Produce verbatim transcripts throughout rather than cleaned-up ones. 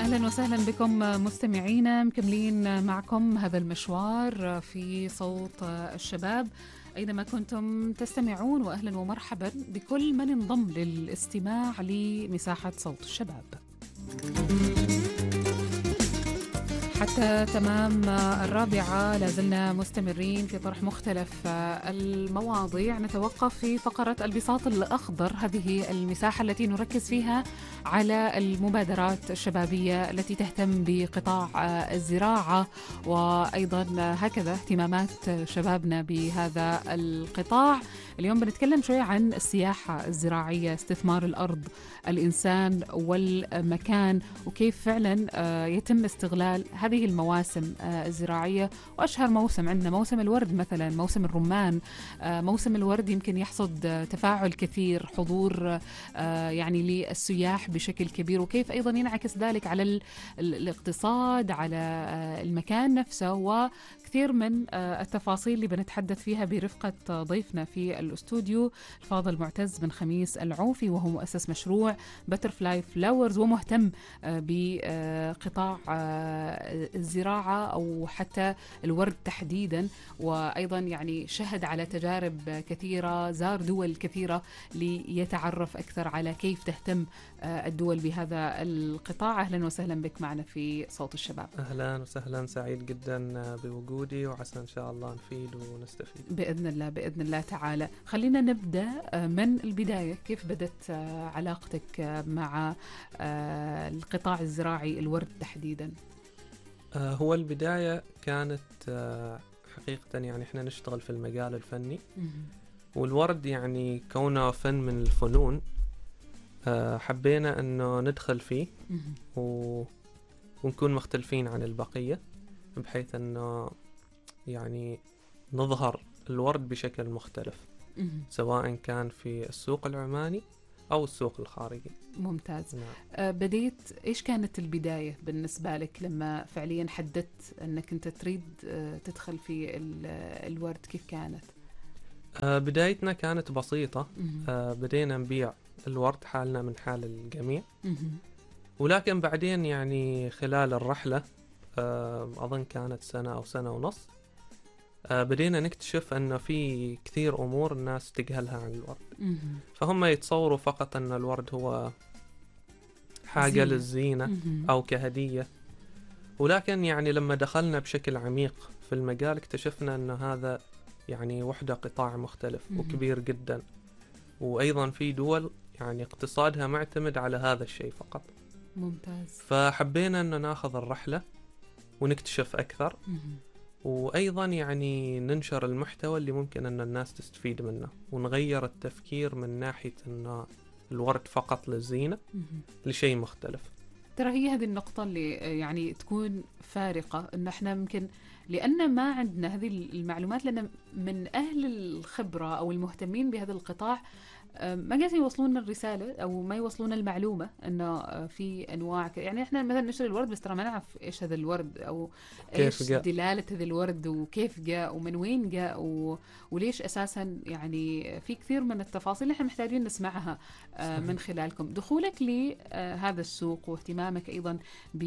أهلا وسهلا بكم مستمعينا، مكملين معكم هذا المشوار في صوت الشباب أينما كنتم تستمعون، وأهلا ومرحبا بكل من انضم للاستماع لمساحة صوت الشباب حتى تمام الرابعة. لازلنا مستمرين في طرح مختلف المواضيع. نتوقف في فقرة البساط الأخضر، هذه المساحة التي نركز فيها على المبادرات الشبابية التي تهتم بقطاع الزراعة، وأيضا هكذا اهتمامات شبابنا بهذا القطاع. اليوم بنتكلم شوية عن السياحة الزراعية، استثمار الأرض، الإنسان والمكان، وكيف فعلا يتم استغلال هذه المواسم الزراعية. وأشهر موسم عندنا موسم الورد مثلا، موسم الرمان. موسم الورد يمكن يحصد تفاعل كثير، حضور يعني للسياح بشكل كبير، وكيف أيضا ينعكس ذلك على الاقتصاد، على المكان نفسه، وكثير من التفاصيل اللي بنتحدث فيها برفقة ضيفنا في الاستوديو الفاضل معتز بن خميس العوفي، وهو مؤسس مشروع باترفلاي فلاورز، ومهتم بقطاع الزراعة أو حتى الورد تحديدا، وأيضا يعني شهد على تجارب كثيرة، زار دول كثيرة ليتعرف أكثر على كيف تهتم الدول بهذا القطاع. أهلا وسهلا بك معنا في صوت الشباب. أهلا وسهلا، سعيد جدا بوجودي، وعسى إن شاء الله نفيد ونستفيد بإذن الله بإذن الله تعالى. خلينا نبدأ من البداية. كيف بدت علاقتك مع القطاع الزراعي، الورد تحديدا؟ هو البداية كانت حقيقة يعني إحنا نشتغل في المجال الفني، والورد يعني كونه فن من الفنون حبينا أنه ندخل فيه و... ونكون مختلفين عن البقية، بحيث أنه يعني نظهر الورد بشكل مختلف، سواء كان في السوق العماني أو السوق الخارجي. ممتاز. نعم. أه بديت، إيش كانت البداية بالنسبة لك لما فعليا حددت أنك أنت تريد أه تدخل في الورد؟ كيف كانت؟ أه بدايتنا كانت بسيطة. أه بدينا نبيع الورد حالنا من حال الجميع، ولكن بعدين يعني خلال الرحلة أه أظن كانت سنة أو سنة ونص، أه بدينا نكتشف أنه في كثير أمور الناس تجهلها عن الورد. فهم يتصوروا فقط أن الورد هو حاجة زينة. للزينة أو كهدية، ولكن يعني لما دخلنا بشكل عميق في المجال اكتشفنا أن هذا يعني وحدة قطاع مختلف وكبير جدا، وأيضا في دول يعني اقتصادها معتمد على هذا الشيء فقط. ممتاز. فحبينا أن ناخذ الرحلة ونكتشف أكثر، وأيضا يعني ننشر المحتوى اللي ممكن أن الناس تستفيد منه، ونغير التفكير من ناحية أن الورد فقط للزينة لشيء مختلف. ترى هي هذه النقطة اللي يعني تكون فارقة، إن إحنا ممكن لأن ما عندنا هذه المعلومات، لأن من أهل الخبرة أو المهتمين بهذا القطاع ما قاعدين يوصلون الرسالة أو ما يوصلون المعلومة إنه في أنواع ك... يعني إحنا مثلا نشتري الورد بس ترى ما نعرف إيش هذا الورد أو إيش دلالة هذا الورد وكيف جاء ومن وين جاء و... وليش أساسا. يعني في كثير من التفاصيل إحنا محتاجين نسمعها من خلالكم. دخولك لهذا السوق واهتمامك أيضا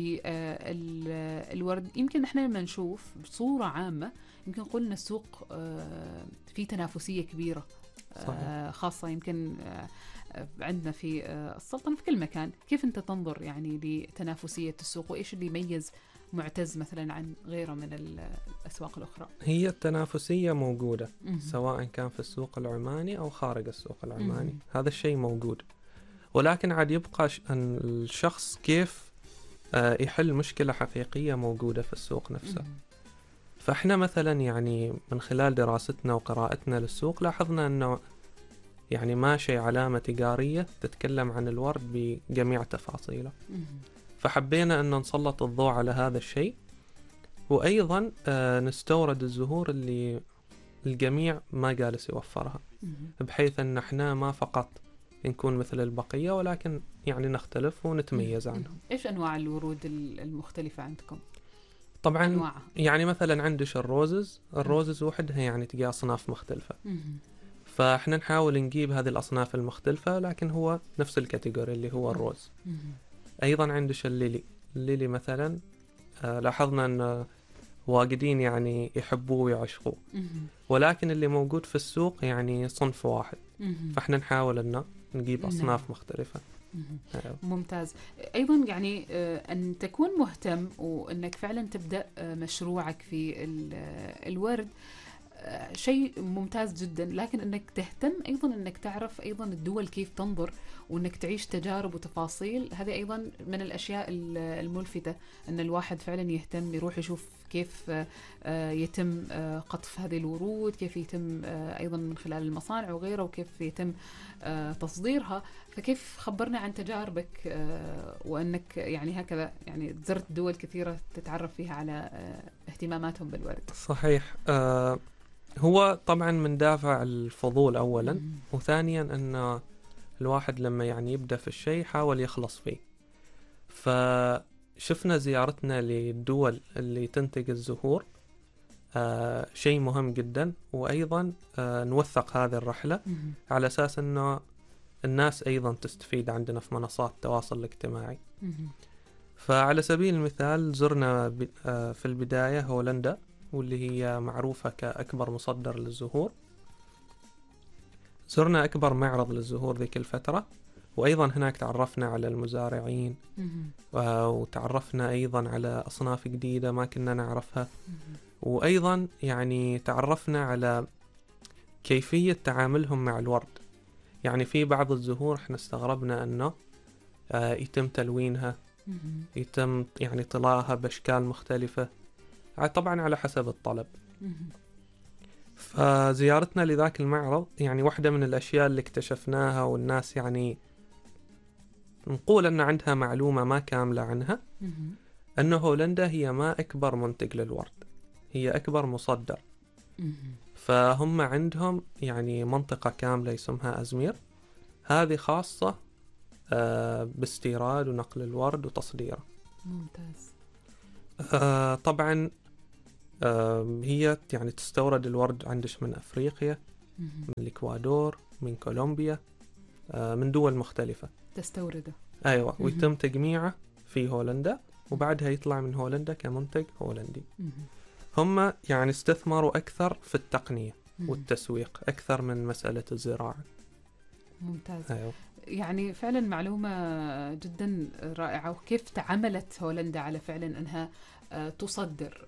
بالورد، يمكن إحنا لما نشوف بصورة عامة يمكن قلنا السوق في تنافسية كبيرة، صحيح. خاصة يمكن عندنا في السلطنة في كل مكان. كيف أنت تنظر يعني لتنافسية السوق، وإيش اللي يميز معتز مثلا عن غيره من الأسواق الأخرى؟ هي التنافسية موجودة م- سواء كان في السوق العماني أو خارج السوق العماني، م- هذا الشيء موجود، ولكن عاد يبقى أن الشخص كيف يحل مشكلة حقيقية موجودة في السوق نفسه. م- فإحنا مثلا يعني من خلال دراستنا وقراءتنا للسوق لاحظنا أنه يعني ماشي علامة تجارية تتكلم عن الورد بجميع تفاصيله، فحبينا أن نسلط الضوء على هذا الشيء، وأيضا نستورد الزهور اللي الجميع ما جالس يوفرها، بحيث أن احنا ما فقط نكون مثل البقية ولكن يعني نختلف ونتميز عنهم. إيش أنواع الورود المختلفة عندكم؟ طبعا أنواعها. يعني مثلا عندش الروزز الروزز وحدها يعني تجي أصناف مختلفة، فاحنا نحاول نجيب هذه الأصناف المختلفة لكن هو نفس الكاتيجوري اللي هو الروز. أيضا عندش الليلي الليلي مثلا آه لاحظنا أن واجدين يعني يحبوه ويعشقوه، ولكن اللي موجود في السوق يعني صنف واحد، فإحنا نحاول أن نجيب أصناف نعم. مختلفة. أيوه. ممتاز. أيضا يعني أن تكون مهتم وأنك فعلا تبدأ مشروعك في الورد شيء ممتاز جدا، لكن انك تهتم ايضا انك تعرف ايضا الدول كيف تنظر، وانك تعيش تجارب وتفاصيل، هذه ايضا من الاشياء الملفتة، ان الواحد فعلا يهتم يروح يشوف كيف يتم قطف هذه الورود، كيف يتم ايضا من خلال المصانع وغيره، وكيف يتم تصديرها. فكيف خبرنا عن تجاربك وانك يعني هكذا يعني زرت دول كثيرة تتعرف فيها على اهتماماتهم بالورد؟ صحيح. أه هو طبعا من دافع الفضول أولا، مم. وثانيا أن الواحد لما يعني يبدأ في الشيء حاول يخلص فيه. فشفنا زيارتنا للدول اللي تنتج الزهور آه شيء مهم جدا، وأيضا آه نوثق هذه الرحلة، مم. على أساس أنه الناس أيضا تستفيد عندنا في منصات التواصل الاجتماعي. مم. فعلى سبيل المثال زرنا آه في البداية هولندا، واللي هي معروفة كأكبر مصدر للزهور. زرنا أكبر معرض للزهور ذيك الفترة، وأيضا هناك تعرفنا على المزارعين، وتعرفنا أيضا على أصناف جديدة ما كنا نعرفها، وأيضا يعني تعرفنا على كيفية تعاملهم مع الورد. يعني في بعض الزهور احنا استغربنا أنه يتم تلوينها، يتم يعني طلاها بأشكال مختلفة، طبعا على حسب الطلب. فزيارتنا لذاك المعرض يعني واحدة من الأشياء اللي اكتشفناها، والناس يعني نقول أن عندها معلومة ما كاملة عنها، أن هولندا هي ما أكبر منتج للورد، هي أكبر مصدر. فهم عندهم يعني منطقة كاملة اسمها أزمير، هذه خاصة باستيراد ونقل الورد وتصديره. ممتاز. آه طبعا آه هي يعني تستورد الورد عندش من أفريقيا، من الإكوادور، من كولومبيا، آه من دول مختلفة تستورده. أيوة، ويتم تجميعه في هولندا، وبعدها يطلع من هولندا كمنتج هولندي. هم يعني استثمروا أكثر في التقنية والتسويق أكثر من مسألة الزراعة. ممتاز. أيوة. يعني فعلا معلومة جدا رائعة، وكيف تعاملت هولندا على فعلا أنها تصدر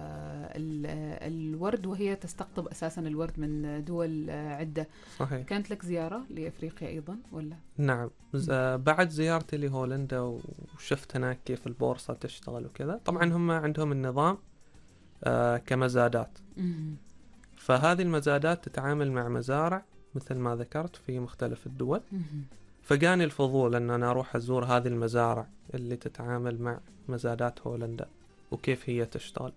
الورد، وهي تستقطب أساسا الورد من دول عدة. صحيح. كانت لك زيارة لأفريقيا أيضا ولا؟ نعم. بعد زيارتي لهولندا وشفت هناك كيف البورصة تشتغل وكذا، طبعا هم عندهم النظام كمزادات، فهذه المزادات تتعامل مع مزارع مثل ما ذكرت في مختلف الدول. فجاني الفضول أن أنا أروح أزور هذه المزارع اللي تتعامل مع مزادات هولندا وكيف هي تشتغل.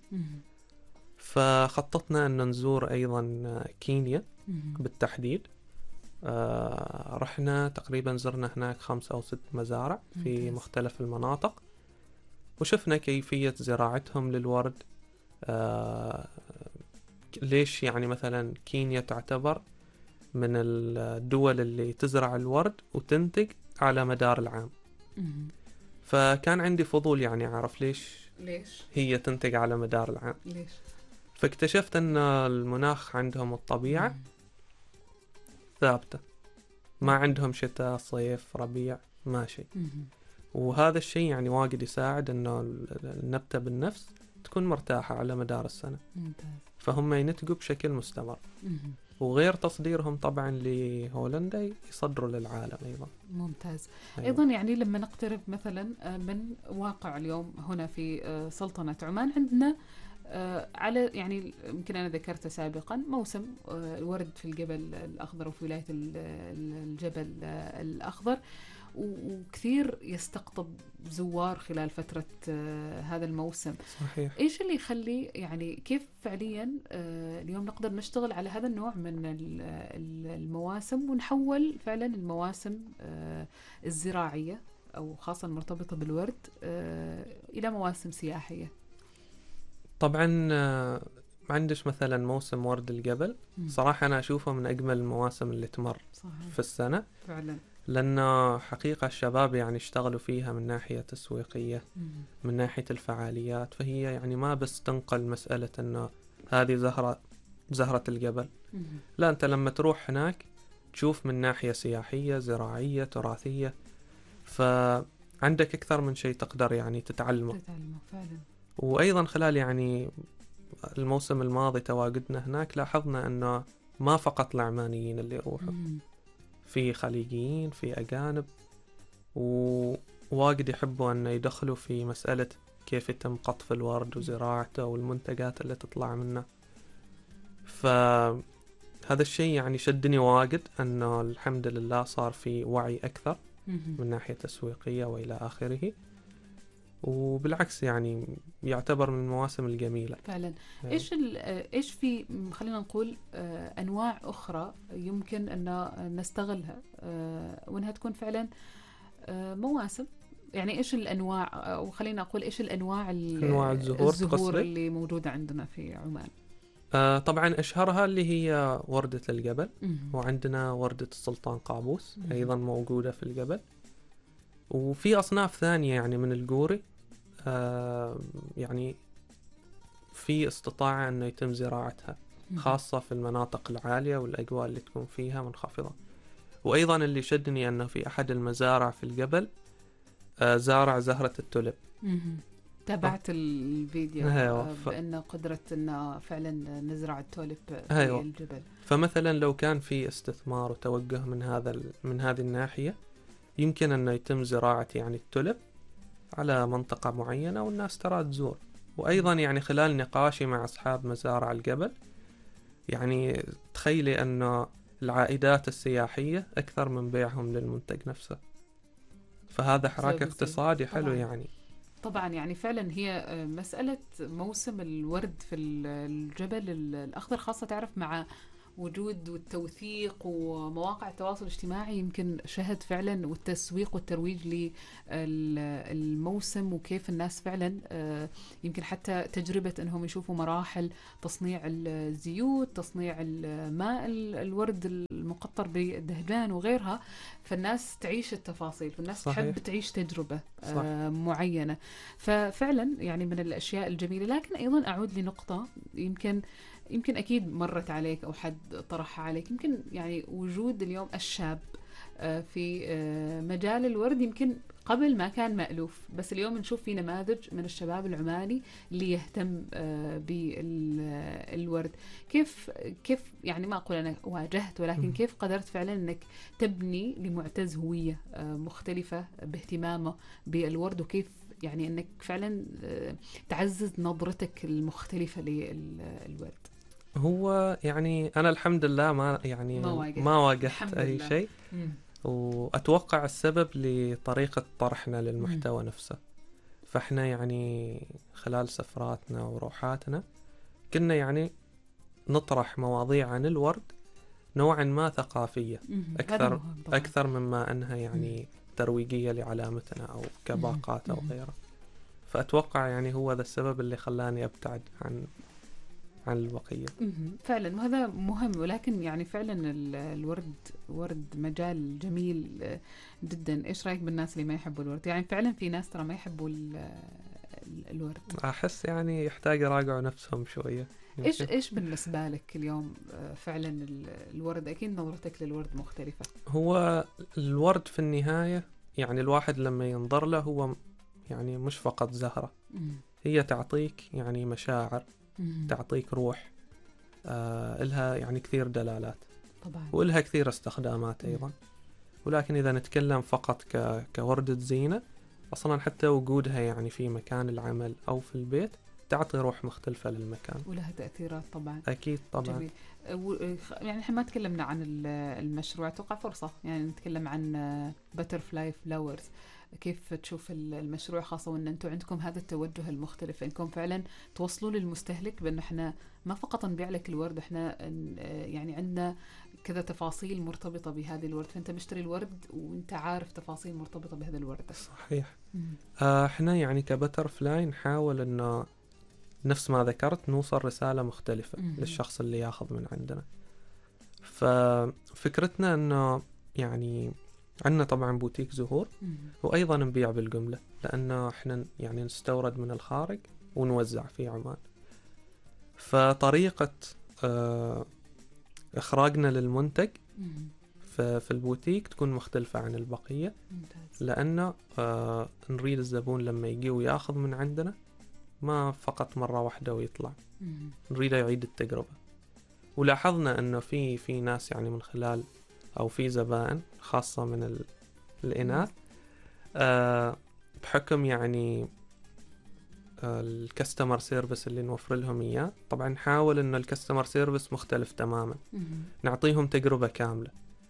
فخططنا أن نزور أيضا كينيا بالتحديد. آه رحنا تقريبا زرنا هناك خمسة أو ست مزارع في مختلف المناطق، وشفنا كيفية زراعتهم للورد. آه ليش يعني مثلا كينيا تعتبر من الدول اللي تزرع الورد وتنتج على مدار العام. فكان عندي فضول يعني أعرف ليش ليش هي تنتج على مدار العام. ليش؟ فاكتشفت أن المناخ عندهم الطبيعة مم. ثابتة، ما عندهم شتاء صيف ربيع ما شيء. وهذا الشيء يعني واجد يساعد أنه النبتة بالنفس تكون مرتاحة على مدار السنة. ممتاز. فهم ينتجوا بشكل مستمر. مم. وغير تصديرهم طبعا لهولندا يصدروا للعالم أيضا. ممتاز. أيوة. أيضا يعني لما نقترب مثلا من واقع اليوم هنا في سلطنة عمان، عندنا على يعني يمكن أنا ذكرت سابقا موسم الورد في الجبل الأخضر وفي ولاية الجبل الأخضر، وكثير يستقطب زوار خلال فترة هذا الموسم. صحيح. إيش اللي يخلي يعني كيف فعليا اليوم نقدر نشتغل على هذا النوع من المواسم ونحول فعلا المواسم الزراعية أو خاصة المرتبطة بالورد إلى مواسم سياحية؟ طبعا ما عندش مثلا موسم ورد الجبل، صراحة أنا أشوفه من أجمل المواسم اللي تمر. صحيح. في السنة فعلا. لأن حقيقة الشباب يعني اشتغلوا فيها من ناحية تسويقية، من ناحية الفعاليات، فهي يعني ما بس تنقل مسألة أنه هذه زهرة زهرة الجبل. لا، أنت لما تروح هناك تشوف من ناحية سياحية، زراعية، تراثية، فعندك أكثر من شيء تقدر يعني تتعلمه. تتعلمه فعلا. وأيضا خلال يعني الموسم الماضي تواجدنا هناك لاحظنا أنه ما فقط العمانيين اللي يروحوا، في خليجيين، في أجانب، وواجد يحبوا أن يدخلوا في مسألة كيف يتم قطف الورد وزراعته والمنتجات اللي تطلع منه. فهذا الشيء يعني شدني واجد، أنه الحمد لله صار في وعي أكثر من ناحية تسويقية وإلى آخره. وبالعكس يعني يعتبر من المواسم الجميلة فعلا. يعني ايش ايش في خلينا نقول انواع اخرى يمكن ان نستغلها وانها تكون فعلا مواسم؟ يعني ايش الانواع، او خلينا اقول ايش الانواع انواع الزهور, الزهور اللي موجودة عندنا في عمان؟ آه طبعا اشهرها اللي هي وردة الجبل، وعندنا وردة السلطان قابوس ايضا موجودة في الجبل، وفي اصناف ثانية يعني من الجوري آه يعني في استطاعة أنه يتم زراعتها، خاصة في المناطق العالية والأجواء اللي تكون فيها منخفضة. وأيضا اللي شدني أنه في أحد المزارع في الجبل آه زارع زهرة التوليب. تابعت الفيديو أيوة. ف... بأن قدرة أن فعلا نزرع التوليب في أيوة. الجبل. فمثلا لو كان في استثمار وتوجه من هذا ال... من هذه الناحية، يمكن أنه يتم زراعة يعني التوليب على منطقة معينة والناس ترى تزور. وأيضا يعني خلال نقاشي مع أصحاب مزارع الجبل، يعني تخيلي أن العائدات السياحية أكثر من بيعهم للمنتج نفسه، فهذا حراك اقتصادي حلو. طبعاً. يعني طبعا يعني فعلا هي مسألة موسم الورد في الجبل الأخضر، خاصة تعرف مع وجود والتوثيق ومواقع التواصل الاجتماعي، يمكن شهد فعلا والتسويق والترويج للموسم، وكيف الناس فعلا يمكن حتى تجربة أنهم يشوفوا مراحل تصنيع الزيوت، تصنيع الماء الورد المقطر بالدهجان وغيرها، فالناس تعيش التفاصيل، فالناس صحيح. تحب تعيش تجربة صح. معينة. ففعلا يعني من الأشياء الجميلة. لكن أيضا أعود لنقطة يمكن يمكن أكيد مرت عليك أو حد طرحها عليك، يمكن يعني وجود اليوم الشاب في مجال الورد يمكن قبل ما كان مألوف، بس اليوم نشوف في نماذج من الشباب العماني اللي يهتم بالورد. كيف كيف يعني ما أقول أنا واجهت، ولكن كيف قدرت فعلا أنك تبني لمعتز هوية مختلفة باهتمامه بالورد، وكيف يعني أنك فعلا تعزز نظرتك المختلفة للورد؟ هو يعني أنا الحمد لله ما يعني ما واجهت, ما واجهت أي لله. شيء. مم. وأتوقع السبب لطريقة طرحنا للمحتوى مم. نفسه. فإحنا يعني خلال سفراتنا وروحاتنا كنا يعني نطرح مواضيع عن الورد نوعا ما ثقافية مم. أكثر أكثر مما أنها يعني مم. ترويجية لعلامتنا أو كباقات مم. أو غيره. فأتوقع يعني هو ذا السبب اللي خلاني أبتعد عن عن البقية. فعلا، وهذا مهم. ولكن يعني فعلا الورد ورد مجال جميل جدا. ايش رايك بالناس اللي ما يحبوا الورد؟ يعني فعلا في ناس ترى ما يحبوا الورد. احس يعني يحتاج يراجعوا نفسهم شوية. ايش ايش بالنسبة لك اليوم فعلا الورد؟ اكيد نظرتك للورد مختلفة. هو الورد في النهاية يعني الواحد لما ينظر له هو يعني مش فقط زهرة، هي تعطيك يعني مشاعر، تعطيك روح، آه إلها يعني كثير دلالات طبعا، وإلها كثير استخدامات أيضا. ولكن إذا نتكلم فقط ك... كوردة زينة، أصلا حتى وجودها يعني في مكان العمل أو في البيت تعطي روح مختلفة للمكان، ولها تأثيرات طبعا. أكيد طبعا. جميل. يعني احنا ما تكلمنا عن المشروع، توقع فرصة يعني نتكلم عن باترفلاي فلاورز. كيف تشوف المشروع، خاصة وان انتم عندكم هذا التوجه المختلف، انكم فعلا توصلوا للمستهلك بان احنا ما فقط نبيع لك الورد، احنا يعني عندنا كذا تفاصيل مرتبطة بهذه الورد، فانت مشتري الورد وانت عارف تفاصيل مرتبطة بهذا الورد. صحيح. آه احنا يعني كباترفلاي نحاول انه نفس ما ذكرت نوصل رسالة مختلفة مم. للشخص اللي ياخذ من عندنا. ففكرتنا انه يعني عندنا طبعا بوتيك زهور، وأيضا نبيع بالجملة لأنه إحنا يعني نستورد من الخارج ونوزع في عمان. فطريقة آه إخراجنا للمنتج في البوتيك تكون مختلفة عن البقية، لأنه آه نريد الزبون لما يجي ويأخذ من عندنا ما فقط مرة واحدة ويطلع، نريد يعيد التجربة. ولاحظنا أنه في في ناس يعني من خلال أو في زبائن خاصة من الإناث آه بحكم يعني الكاستمر سيرفيس اللي نوفر لهم إياه. طبعا نحاول أن الكاستمر سيرفيس مختلف تماما، نعطيهم تجربة كاملة.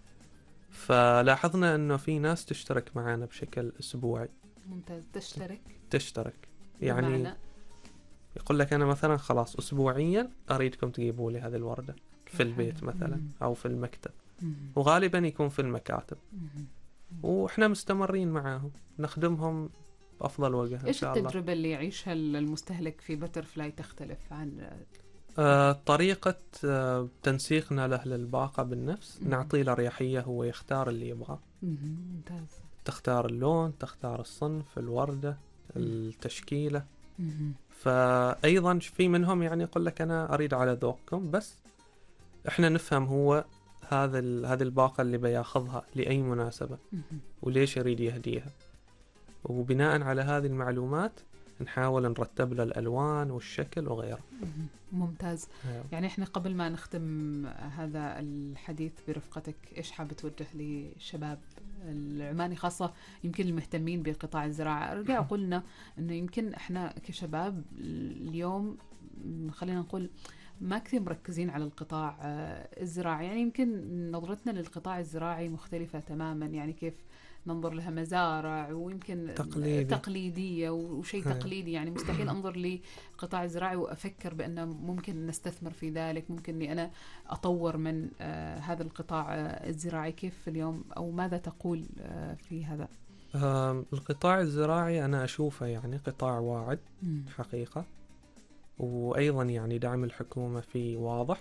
فلاحظنا أنه في ناس تشترك معنا بشكل أسبوعي. ممتاز. تشترك تشترك يعني بمعنى؟ يقول لك أنا مثلا خلاص أسبوعيا أريدكم تجيبوا لي هذه الوردة في البيت مثلا مم. أو في المكتب، مم. وغالبا يكون في المكاتب، مم. وإحنا مستمرين معاهم نخدمهم بأفضل وجه إن إيش شاء الله. التجربة اللي يعيشها المستهلك في بترفلاي تختلف عن آه طريقة آه تنسيقنا له للباقة بالنفس، مم. نعطيه الأريحية، هو يختار اللي يبغاه. ممتاز. تختار اللون، تختار الصنف، الوردة، التشكيلة. مم. فأيضا في منهم يعني يقول لك أنا أريد على ذوقكم، بس إحنا نفهم هو هذا هذه الباقة اللي بياخذها لأي مناسبة مم. وليش يريد يهديها، وبناء على هذه المعلومات نحاول نرتب له الألوان والشكل وغيره. ممتاز. أيوه. يعني إحنا قبل ما نختم هذا الحديث برفقتك، إيش حابة توجه للشباب العماني خاصة يمكن المهتمين بقطاع الزراعة؟ أرجع أقولنا أنه يمكن إحنا كشباب اليوم خلينا نقول ما كثير مركزين على القطاع الزراعي، يعني يمكن نظرتنا للقطاع الزراعي مختلفة تماما، يعني كيف ننظر لها مزارع ويمكن تقليدي. تقليدية وشيء تقليدي، يعني مستحيل أنظر لقطاع الزراعي وأفكر بأنه ممكن نستثمر في ذلك، ممكن أني أنا أطور من آه هذا القطاع آه الزراعي. كيف اليوم أو ماذا تقول آه في هذا؟ آه القطاع الزراعي أنا أشوفه يعني قطاع واعد مم. حقيقة، وأيضا يعني دعم الحكومة فيه واضح.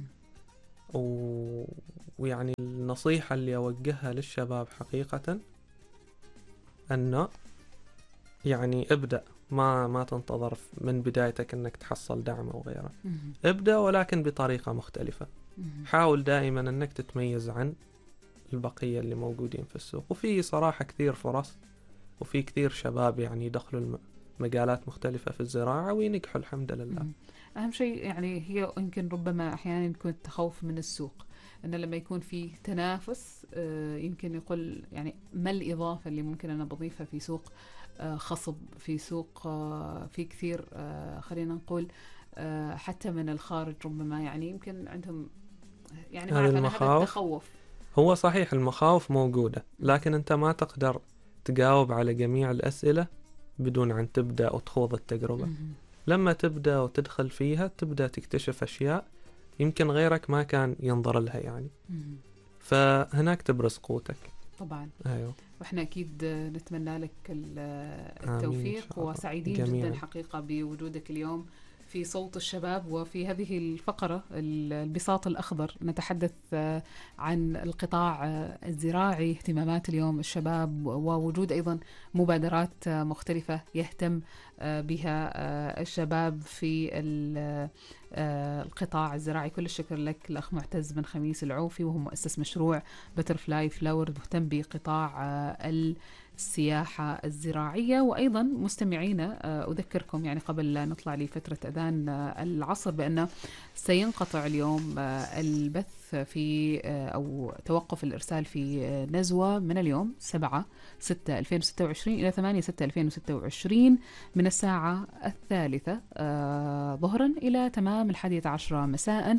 و... ويعني النصيحة اللي أوجهها للشباب حقيقة أنه يعني ابدأ، ما ما تنتظر من بدايتك أنك تحصل دعم أو غيره. مم. ابدأ ولكن بطريقة مختلفة. مم. حاول دائما أنك تتميز عن البقية اللي موجودين في السوق. وفي صراحة كثير فرص، وفي كثير شباب يعني يدخلوا مجالات مختلفة في الزراعة وينجحوا الحمد لله. مم. أهم شيء يعني هي يمكن ربما أحيانا يكون التخوف من السوق، أنه لما يكون في تنافس يمكن يقول يعني ما الإضافة اللي ممكن أنا بضيفها في سوق خصب، في سوق في كثير خلينا نقول حتى من الخارج ربما، يعني يمكن عندهم يعني هذا المخاوف. التخوف. هو صحيح المخاوف موجودة، لكن أنت ما تقدر تجاوب على جميع الأسئلة بدون أن تبدأ وتخوض التجربة. م- لما تبدأ وتدخل فيها تبدأ تكتشف أشياء يمكن غيرك ما كان ينظر لها يعني. م- فهناك تبرز قوتك طبعا. أيوه. وإحنا أكيد نتمنى لك التوفيق، وسعيدين جميعاً. جدا حقيقة بوجودك اليوم في صوت الشباب وفي هذه الفقرة البساط الأخضر، نتحدث عن القطاع الزراعي، اهتمامات اليوم الشباب، ووجود أيضا مبادرات مختلفة يهتم بها الشباب في القطاع الزراعي. كل الشكر لك الأخ معتز بن خميس العوفي، وهو مؤسس مشروع بترفلاي فلاور، مهتم بقطاع السياحة الزراعية. وأيضا مستمعينا أذكركم يعني قبل لا نطلع لفترة أذان العصر بأنه سينقطع اليوم البث في أو توقف الإرسال في نزوة من اليوم سبعة ستة ألفين وستة وعشرين إلى ثمانية ستة ألفين وستة وعشرين من الساعة الثالثة ظهرا إلى تمام الحادية عشرة مساء.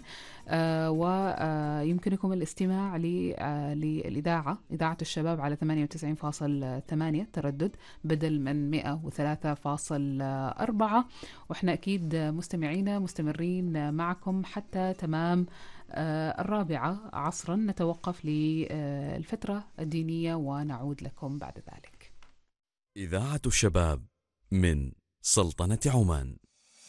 ويمكنكم الاستماع للإذاعة إذاعة الشباب على ثمانية وتسعين فاصل ثمانية تردد بدل من مئة وثلاثة فاصل أربعة. وإحنا أكيد مستمعينا مستمرين معكم حتى تمام الرابعة عصرا، نتوقف للفترة الدينية ونعود لكم بعد ذلك. إذاعة الشباب من سلطنة عمان.